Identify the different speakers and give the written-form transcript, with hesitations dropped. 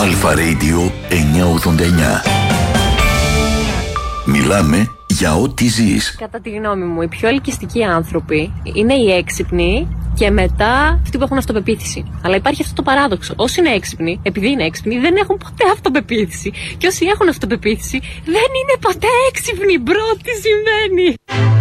Speaker 1: Αλφα Radio 989. Μιλάμε για ό,τι ζεις.
Speaker 2: Κατά τη γνώμη μου, οι πιο ελκυστικοί άνθρωποι είναι οι έξυπνοι και μετά αυτοί που έχουν αυτοπεποίθηση. Αλλά υπάρχει αυτό το παράδοξο. Όσοι είναι έξυπνοι, επειδή είναι έξυπνοι, δεν έχουν ποτέ αυτοπεποίθηση. Και όσοι έχουν αυτοπεποίθηση, δεν είναι ποτέ έξυπνοι. Μπρο, τι σημαίνει?